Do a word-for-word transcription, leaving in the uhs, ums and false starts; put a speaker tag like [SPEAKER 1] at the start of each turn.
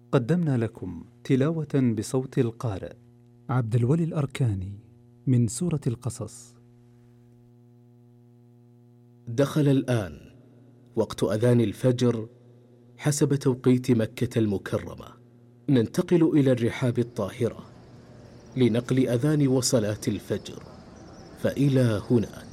[SPEAKER 1] قدمنا لكم تلاوة بصوت القارئ عبد الولي الأركاني من سورة القصص.
[SPEAKER 2] دخل الآن وقت أذان الفجر حسب توقيت مكة المكرمة. ننتقل إلى الرحاب الطاهرة لنقل أذان وصلاة الفجر، فإلى هناك.